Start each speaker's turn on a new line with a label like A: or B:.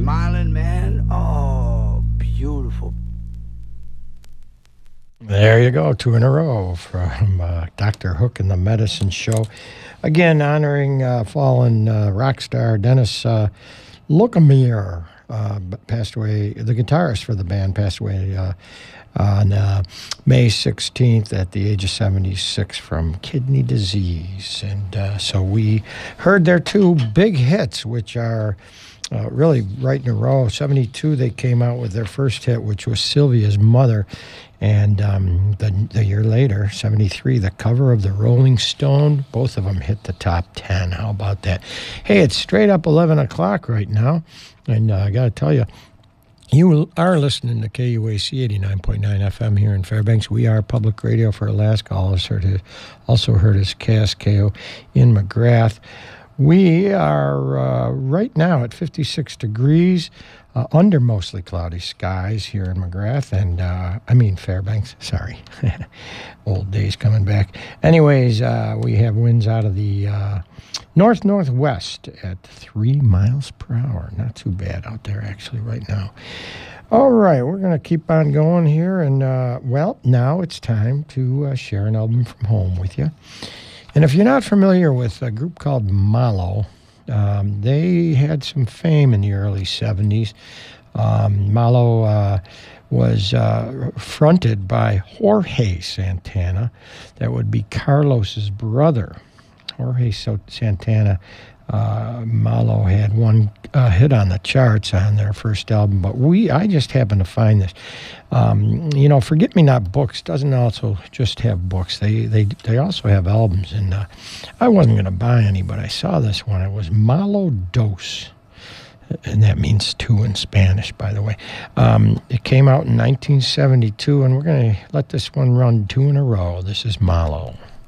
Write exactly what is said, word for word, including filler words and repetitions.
A: smiling, man. Oh, beautiful.
B: There you go, two in a row from uh, Doctor Hook and the Medicine Show. Again, honoring uh, fallen uh, rock star Dennis uh, Locomere, uh, passed away. The guitarist for the band passed away uh, on uh, May sixteenth at the age of seventy-six from kidney disease. And uh, so we heard their two big hits, which are uh, really right in a row. seventy-two, they came out with their first hit, which was Sylvia's Mother. And um, the, the year later, seventy-three, the cover of the Rolling Stone, both of them hit the top ten. How about that? Hey, it's straight up eleven o'clock right now. And uh, I got to tell you, you are listening to K U A C eighty-nine point nine F M here in Fairbanks. We are public radio for Alaska. Also heard, also heard as K S K O in McGrath. We are uh, right now at fifty-six degrees. Uh, under mostly cloudy skies here in McGrath, and uh, I mean Fairbanks, sorry. Old days coming back. Anyways, uh, we have winds out of the uh, north-northwest at three miles per hour. Not too bad out there, actually, right now. All right, we're going to keep on going here, and, uh, well, now it's time to uh, share an album from home with you. And if you're not familiar with a group called Malo, Um, they had some fame in the early seventies. Um, Malo uh, was uh, fronted by Jorge Santana. That would be Carlos's brother. Jorge Santana, uh, Malo had one uh, hit on the charts on their first album, but we I just happened to find this. Um, you know, Forget Me Not Books doesn't also just have books. They they they also have albums, and uh, I wasn't going to buy any, but I saw this one. It was Malo Dos, and that means two in Spanish, by the way. Um, it came out in nineteen seventy-two, and we're going to let this one run two in a row. This is Malo.